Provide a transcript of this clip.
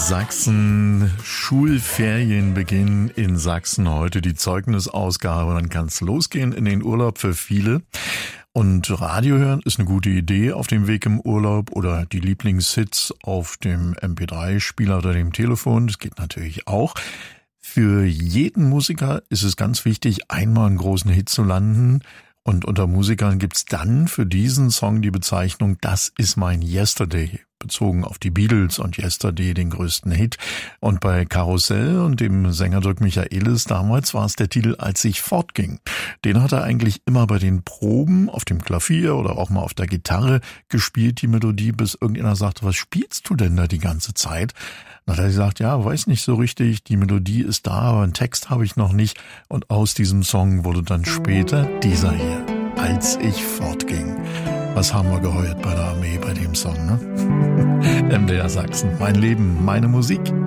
Sachsen, Schulferienbeginn in Sachsen, heute die Zeugnisausgabe, dann kann es losgehen in den Urlaub für viele. Und Radio hören ist eine gute Idee auf dem Weg im Urlaub oder die Lieblingshits auf dem MP3-Spieler oder dem Telefon, das geht natürlich auch. Für jeden Musiker ist es ganz wichtig, einmal einen großen Hit zu landen. Und unter Musikern gibt's dann für diesen Song die Bezeichnung, das ist mein Yesterday, bezogen auf die Beatles und Yesterday, den größten Hit. Und bei Karussell und dem Sänger Dirk Michaelis damals war es der Titel Als ich fortging. Den hat er eigentlich immer bei den Proben auf dem Klavier oder auch mal auf der Gitarre gespielt, die Melodie, bis irgendjemand sagte, was spielst du denn da die ganze Zeit? Dann hat er gesagt, ja, weiß nicht so richtig, die Melodie ist da, aber einen Text habe ich noch nicht. Und aus diesem Song wurde dann später dieser hier, Als ich fortging. Was haben wir geheult bei der Armee bei dem Song, ne? MDR Sachsen, mein Leben, meine Musik.